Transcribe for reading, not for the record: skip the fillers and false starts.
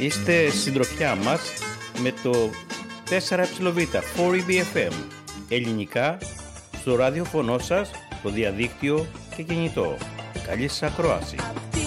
Είστε συντροφιά μας με το 4Eβ 4EBFM ελληνικά στο ραδιοφωνό σας, το διαδίκτυο και κινητό. Καλή σας ακρόαση.